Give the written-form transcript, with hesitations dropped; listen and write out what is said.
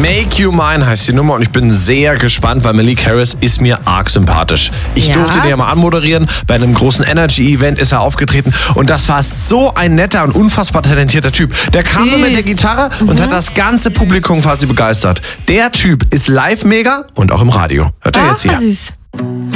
Make You Mine heißt die Nummer und ich bin sehr gespannt, weil Malik Harris ist mir arg sympathisch. Ich durfte den ja mal anmoderieren. Bei einem großen Energy-Event ist er aufgetreten und das war so ein netter und unfassbar talentierter Typ. Der kam nur mit der Gitarre und hat das ganze Publikum quasi begeistert. Der Typ ist live mega und auch im Radio. Hört ihr jetzt hier. Süß.